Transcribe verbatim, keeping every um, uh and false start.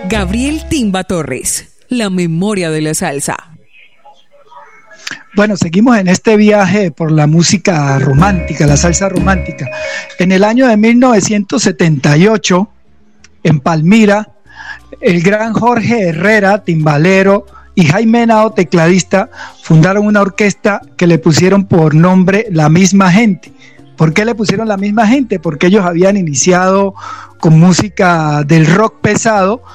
Gabriel Timba Torres, la memoria de la salsa. Bueno, seguimos en este viaje por la música romántica, la salsa romántica. En el año de mil novecientos setenta y ocho, en Palmira, el gran Jorge Herrera, timbalero, y Jaime Henao, tecladista, fundaron una orquesta que le pusieron por nombre La Misma Gente. ¿Por qué le pusieron La Misma Gente? Porque ellos habían iniciado con música del rock pesado,